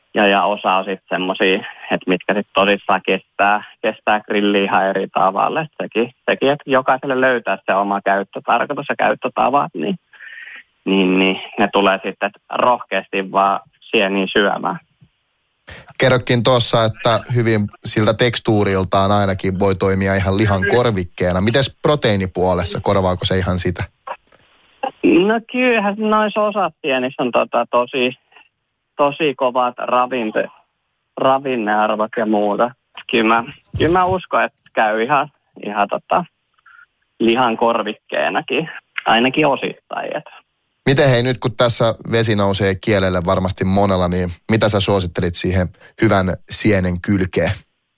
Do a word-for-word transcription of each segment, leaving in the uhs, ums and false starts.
Ja, ja osa on sitten semmosia, että mitkä sitten tosissaan kestää, kestää grilliä ihan eri tavalla. Et sekin, sekin, että jokaiselle löytää se oma käyttötarkoitus ja käyttötavat, niin, niin, niin ne tulee sitten rohkeasti vaan sieniä syömään. Kerrokin tuossa, että hyvin siltä tekstuuriltaan ainakin voi toimia ihan lihan korvikkeena. Mites proteiinipuolessa, korvaako se ihan sitä? No kyllähän noissa osat sienissä on tota tosi, tosi kovat ravinto, ravinnearvot ja muuta. Kyllä mä, kyllä mä uskon, että käy ihan, ihan tota, lihan korvikkeenakin, ainakin osittain. Että. Miten hei nyt, kun tässä vesi nousee kielelle varmasti monella, niin mitä sä suosittelit siihen hyvän sienen kylkeen?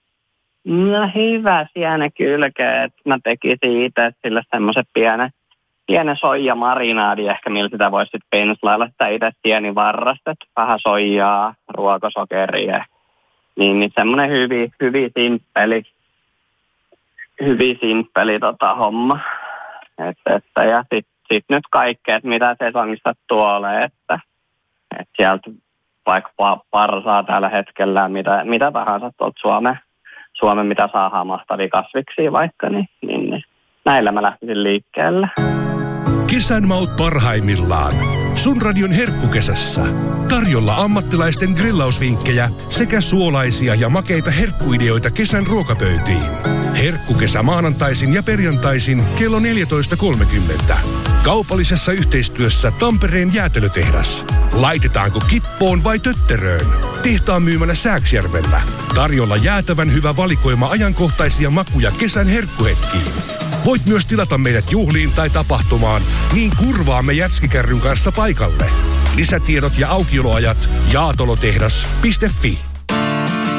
No hyvä sienen kylkeen, että mä tekisin itse sille semmoisen pienen, pienen soijamarinaadi ehkä, millä sitä voisi sitten penslailla sitä itse sienivarrasta, vähän soijaa, ruokosokeria, niin, niin semmoinen hyvin, hyvin simppeli, hyvin simppeli tota homma, että, että ja sitten Sitten nyt kaikkea, että mitä sesongista tuolee, että, että sieltä vaikka parsaa tällä hetkellä, mitä, mitä tahansa tuolta Suomen, Suomen, mitä saadaan mahtavia kasviksia vaikka, niin, niin, niin näillä mä lähtisin liikkeelle. Kesän maut parhaimmillaan. Sun radion herkkukesässä. Tarjolla ammattilaisten grillausvinkkejä sekä suolaisia ja makeita herkkuideoita kesän ruokapöytiin. Herkkukesä maanantaisin ja perjantaisin kello neljätoista kolmekymmentä. Kaupallisessa yhteistyössä Tampereen jäätelötehdas. Laitetaanko kippoon vai tötteröön? Tehtaan myymällä Sääksjärvellä. Tarjolla jäätävän hyvä valikoima ajankohtaisia makuja kesän herkkuhetkiin. Voit myös tilata meidät juhliin tai tapahtumaan, niin kurvaamme jätskikärryn kanssa paikalle. Lisätiedot ja aukioloajat jaatolotehdas piste fi.